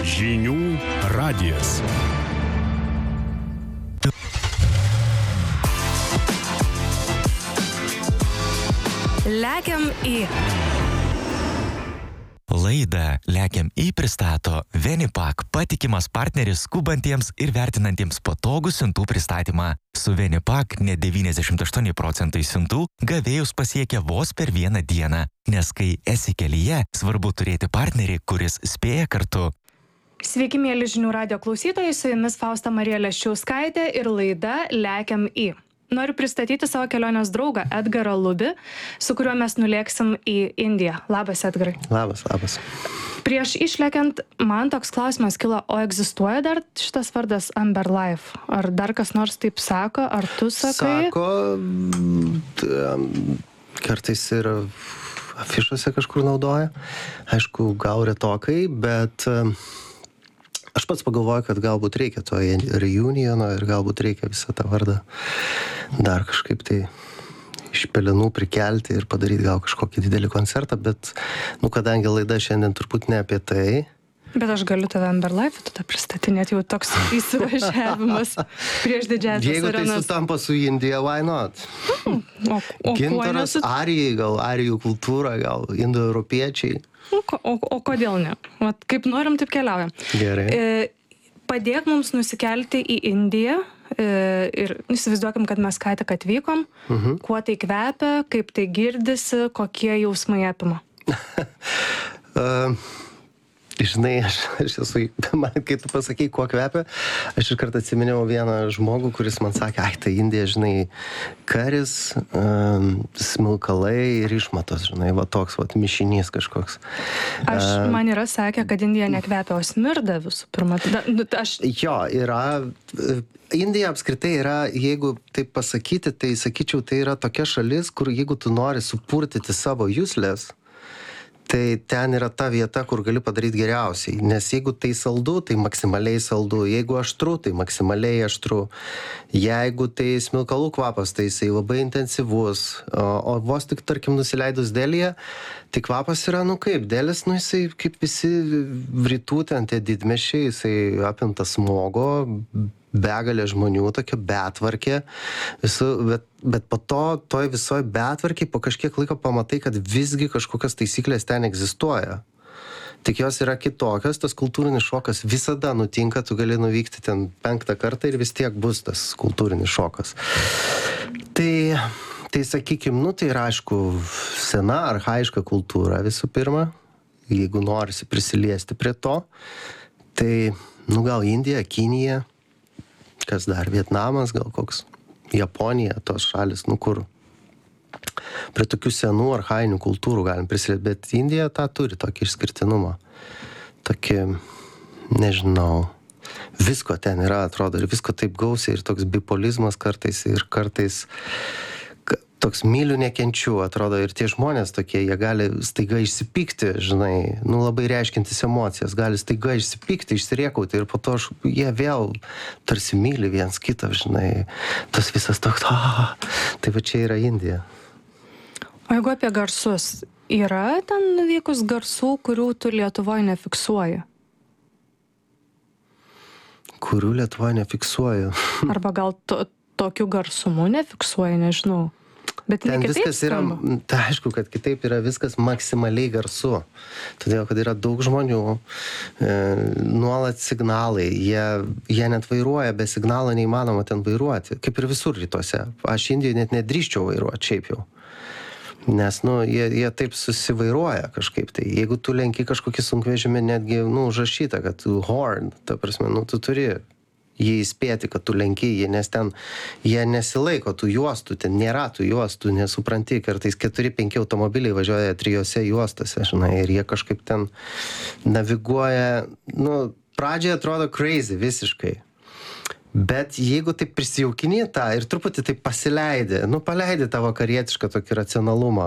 Žinių radijas. Lekiam į. Laidą Lekiam į pristato Venipak, patikimas partneris skubantiems ir vertinantiems patogų siuntų pristatymą. Su Venipak net 98% siuntų gavėjus pasiekia vos per vieną dieną, nes kai esi kelyje, svarbu turėti partnerį, kuris spėja kartu. Sveiki, mėly Žinių radijo klausytojai, su jumis Fausta Marija Leščiauskaitė ir laida Lekiam į. Noriu pristatyti savo kelionės draugą Edgarą Lubį, su kuriuo mes nulėksim į Indiją. Labas, Edgarai. Labas. Prieš išlekiant, man toks klausimas kilo, o egzistuoja dar šitas vardas Amber Life? Ar dar kas nors taip sako, ar tu sakai? Sako, kartais ir afišuose kažkur naudoja. Aišku, gal retokai, bet aš pats pagalvoju, kad galbūt reikia to reuniono ir galbūt reikia visą tą vardą dar kažkaip tai iš pelenų prikelti ir padaryti gal kažkokį didelį koncertą, bet, kadangi laida šiandien turbūt ne apie tai. Bet aš galiu tave Amber Life tada pristatinėti, jau toks įsivažiavimas prieš didžiąsias arenas. Jeigu tai sutampa su Indija, why not? Gintaras, arijai, gal arijų kultūra, gal indoeuropiečiai. O kodėl ne? Vat kaip norim, taip keliaujam. Gerai. Padėk mums nusikelti į Indiją ir įsivaizduokim, kad mes ką tik atvykom, kuo tai kvepia, kaip tai girdisi, kokie jausmai apima. Žinai, aš esu, man, kai tu pasakei, kuo kvepia, aš iš karto atsiminiau vieną žmogų, kuris man sakė, tai Indija, žinai, karis, smilkalai ir išmatos, žinai, va toks, va, mišinys kažkoks. Man yra sakę, kad Indija nekvepia, o smirda visų pirma. Jo, yra, Indija apskritai yra, jeigu taip pasakyti, tai sakyčiau, tai yra tokia šalis, kur jeigu tu nori supurtyti savo juslės, tai ten yra ta vieta, kur gali padaryti geriausiai. Nes jeigu tai saldu, tai maksimaliai saldu. Jeigu aštru, tai maksimaliai aštru. Jeigu tai smilkalų kvapas, tai jisai labai intensyvus. O vos tik, tarkim, nusileidus Delyje, tai kvapas yra, kaip Delis, jisai kaip visi rytų ten tie didmiesčiai, jisai apimtas smogo, begalė žmonių, tokia betvarkė, bet po to, toj visoj betvarkiai po kažkiek laiko pamatai, kad visgi kažkokios taisyklės ten egzistuoja. Tik jos yra kitokios, tas kultūrinis šokas visada nutinka, tu gali nuvykti ten 5 kartą ir vis tiek bus tas kultūrinis šokas. Tai sakykim, tai yra aišku sena, archaiška kultūra visų pirma, jeigu norisi prisiliesti prie to, tai gal Indija, Kinija, kas dar, Vietnamas, gal koks, Japonija, tos šalis, kur prie tokių senų archainių kultūrų galim prisiliesti, bet Indija tą turi tokį išskirtinumą. Tokį, nežinau, visko ten yra, atrodo, ir visko taip gausiai, ir toks bipolizmas kartais, ir kartais toks myliu nekenčiu, atrodo, ir tie žmonės tokie, jie gali staiga išsipykti, žinai, labai reiškintis emocijas, gali staiga išsipykti, išsiriekauti ir po to jie vėl tarsi myli viens kitą, žinai, tas visas toks, tai va čia yra Indija. O jeigu apie garsus, yra ten nuvykus garsų, kurių tu Lietuvoje nefiksuoji? Kurių Lietuvoje nefiksuoju? Arba gal tokiu garsumu nefiksuoji, nežinau. Bet ten viskas yra, tai aišku, kad kitaip yra viskas maksimaliai garsu. Todėl, kad yra daug žmonių, nuolat signalai, jie net vairuoja, be signalo neįmanoma ten vairuoti, kaip ir visur rytuose. Aš Indijoje net nedrįsčiau vairuoti šiaip jau. Nes, jie taip susivairuoja kažkaip. Tai jeigu tu lenki kažkokį sunkvežimį, netgi, užrašyta, kad horn, ta prasme, tu turi jį įspėti, kad tu lenki, nes ten jie nesilaiko tų juostų, ten nėra tų juostų, nesupranti, kartais 4-5 automobiliai važiuoja 3 juostose, žinai, ir jie kažkaip ten naviguoja, pradžioje atrodo crazy visiškai. Bet jeigu taip prisijaukini tą ir truputį taip pasileidi, paleidi tą vakarietišką tokį racionalumą,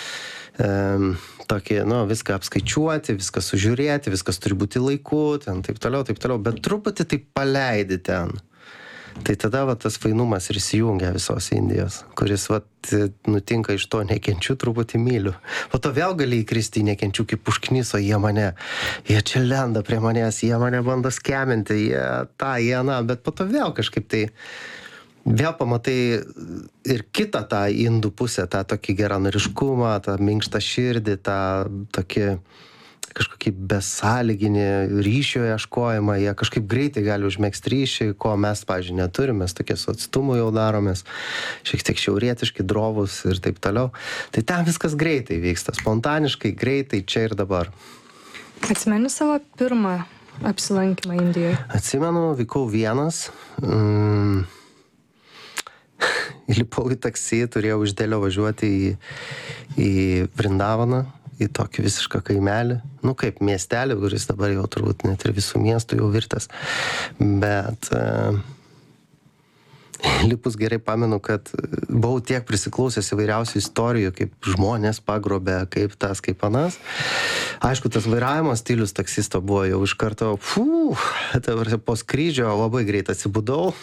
tokį, viską apskaičiuoti, viską sužiūrėti, viskas turi būti laiku, ten taip toliau, bet truputį taip paleidi ten. Tai tada va tas fainumas ir įsijungia visos Indijos, kuris va nutinka iš to nekenčiu, truputį myliu. Po to vėl gali įkristi į nekenčiu, kaip užkniso jie čia lenda prie manęs, jie mane bando skeminti, jie bet po to vėl kažkaip tai vėl pamatai ir kitą tą indų pusę, tą tokį geranoriškumą, tą minkštą širdį, tą tokį kažkokį besąlyginį ryšio ieškojimą, jie kažkaip greitai gali užmegzti ryšį, ko mes, pavyzdžiui, neturime, mes tokie su atstumu jau daromės, šiek tiek šiaurietiški, drovus ir taip toliau. Tai ten viskas greitai vyksta, spontaniškai, greitai, čia ir dabar. Atsimeni savo pirmą apsilankymą Indijoje? Atsimenu, vykau vienas, įlipau į taksi, turėjau iš Delio važiuoti į Vrindavaną, į tokį visišką kaimelį, kaip miestelį, kuris dabar jau turbūt net ir visų miestų jau virtas, bet lipus gerai pamenu, kad buvau tiek prisiklausęs įvairiausių istorijų, kaip žmonės pagrobė, kaip tas, kaip anas. Aišku, tas vairavimo stilius taksisto buvo jau iš karto, po skrydžio labai greit atsibudau,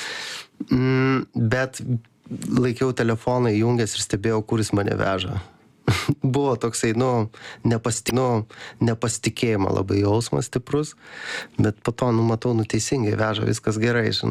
bet laikiau telefoną įjungęs ir stebėjau, kuris mane veža. Buvo toksai, nepasitikėjimo labai jausmas stiprus, bet po to, matau, teisingai veža, viskas gerai, žinai.